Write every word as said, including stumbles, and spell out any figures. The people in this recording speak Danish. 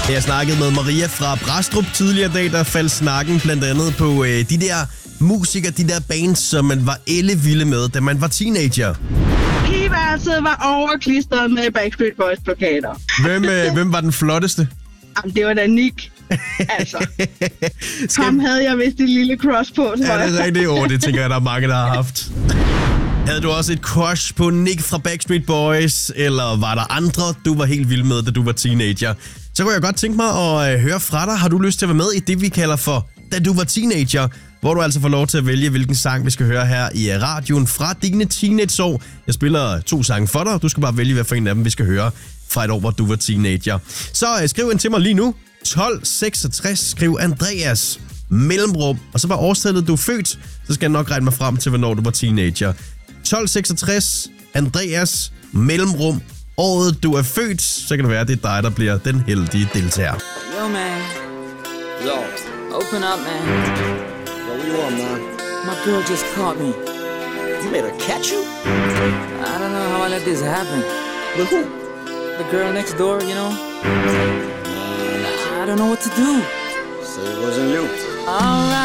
Jeg snakkede med Maria fra Brastrup tidligere i dag, der faldt snakken blandt andet på øh, de der musikere, de der bands, som man var ellevilde med, da man var teenager. Pigeværelset var overklistret med Backstreet Boys plakater. Hvem, øh, hvem var den flotteste? Jamen, det var da Nick. Altså, Skal... ham havde jeg vist et lille cross på, tror jeg. Ja, det er rigtigt. Oh, det tænker jeg, der er mange, der har haft. Havde du også et crush på Nick fra Backstreet Boys, eller var der andre, du var helt vild med, da du var teenager? Så kunne jeg godt tænke mig at høre fra dig. Har du lyst til at være med i det, vi kalder for Da du var teenager? Hvor du altså får lov til at vælge, hvilken sang vi skal høre her i radioen fra dine teenageår. Jeg spiller to sange for dig, og du skal bare vælge, hvad for en af dem vi skal høre fra et år, hvor du var teenager. Så uh, skriv ind til mig lige nu. tolv seksogtres, skriv Andreas mellemrum, og så var årstallet, du er født, så skal jeg nok regne mig frem til, hvornår du var teenager. tolv seksogtres, Andreas mellemrum, året du er født, så kan det være, at det er dig, der bliver den heldige deltager. Yo, man. Yo. Open up, man. Yo, what you want, man? My girl just caught me. You made her catch you? I don't know how I let this happen. With who? The girl next door, you know? I don't know what to do. So it wasn't you. All right.